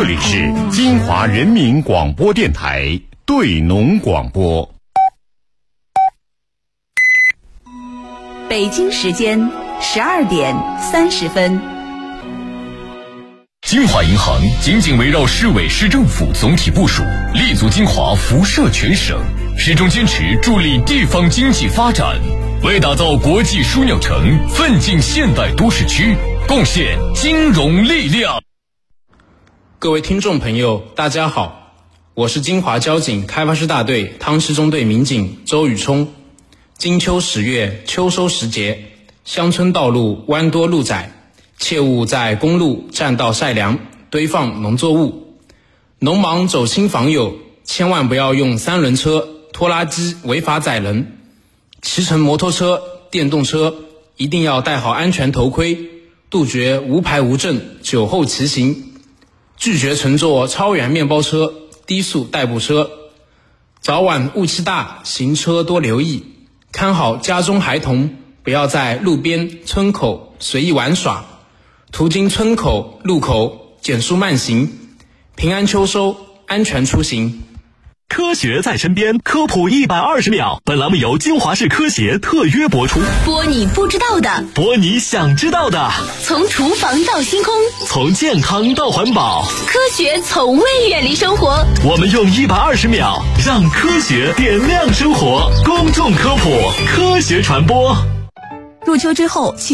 这里是金华人民广播电台对农广播。 北京时间12点30分。 金华银行紧紧围绕市委市政府总体部署，立足金华辐射全省，始终坚持助力地方经济发展，为打造国际枢纽城奋进现代都市区贡献金融力量。 各位听众朋友大家好，我是金华交警开发师大队汤市中队民警周宇冲。金秋10月，秋收时节，乡村道路弯多路窄，切勿在公路占道晒粮堆放农作物。农忙走亲访友，千万不要用3轮车拖拉机违法载人。骑乘摩托车电动车一定要戴好安全头盔，杜绝无牌无证酒后骑行，拒绝乘坐超员面包车低速代步车。早晚雾气大，行车多留意，看好家中孩童，不要在路边村口随意玩耍，途经村口路口减速慢行。平安秋收，安全出行。 科学在身边，科普120秒。本栏目由金华市科协特约播出， 播你不知道的， 播你想知道的， 从厨房到星空， 从健康到环保， 科学从未远离生活。 我们用120秒让科学点亮生活。公众科普，科学传播。 入秋之后